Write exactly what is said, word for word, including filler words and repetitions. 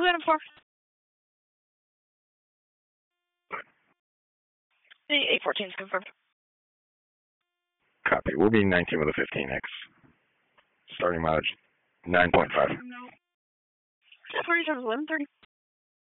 two Adam four. The eight fourteen is confirmed. Copy. We'll be nineteen with a fifteen X. Starting mileage nine point five. No. forty times eleven thirty.